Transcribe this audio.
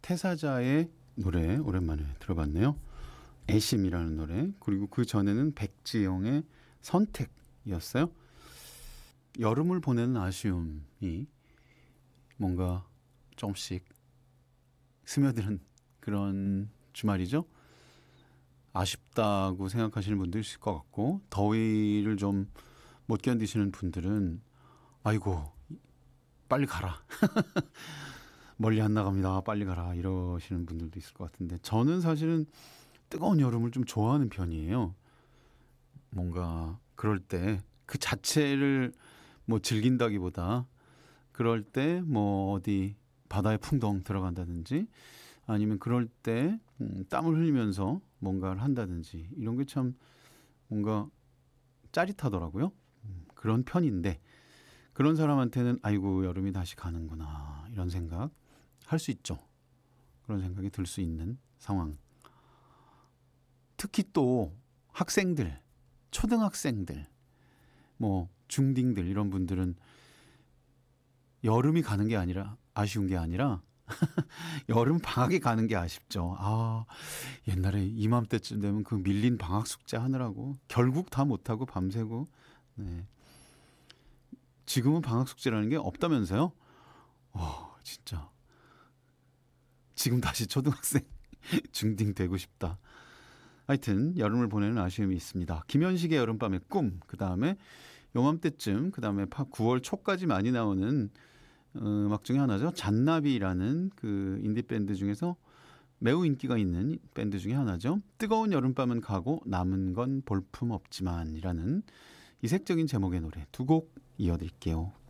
태사자의 노래 오랜만에 들어봤네요. 애심이라는 노래. 그리고 그 전에는 백지영의 선택이었어요. 여름을 보내는 아쉬움이 뭔가 조금씩 스며드는 그런 주말이죠. 아쉽다고 생각하시는 분도 있을 것 같고, 더위를 좀 못 견디시는 분들은 아이고 빨리 가라 멀리 안 나갑니다 빨리 가라 이러시는 분들도 있을 것 같은데, 저는 사실은 뜨거운 여름을 좀 좋아하는 편이에요. 뭔가 그럴 때 그 자체를 뭐 즐긴다기보다 그럴 때 뭐 어디 바다에 풍덩 들어간다든지 아니면 그럴 때 땀을 흘리면서 뭔가를 한다든지 이런 게 참 뭔가 짜릿하더라고요. 그런 편인데, 그런 사람한테는 아이고 여름이 다시 가는구나 이런 생각 할 수 있죠. 그런 생각이 들 수 있는 상황. 특히 또 학생들, 초등학생들, 뭐 중딩들 이런 분들은 여름이 가는 게 아니라 아쉬운 게 아니라 여름 방학이 가는 게 아쉽죠. 아, 옛날에 이맘때쯤 되면 그 밀린 방학 숙제 하느라고 결국 다 못하고 밤새고. 네. 지금은 방학 숙제라는 게 없다면서요? 진짜 지금 다시 초등학생 중딩 되고 싶다. 하여튼 여름을 보내는 아쉬움이 있습니다. 김현식의 여름밤의 꿈, 그 다음에 요맘때쯤, 그 다음에 9월 초까지 많이 나오는 음악 중에 하나죠. 잔나비라는 그 인디 밴드 중에서 매우 인기가 있는 밴드 중에 하나죠. 뜨거운 여름밤은 가고 남은 건 볼품 없지만이라는 이색적인 제목의 노래 두 곡 이어드릴게요.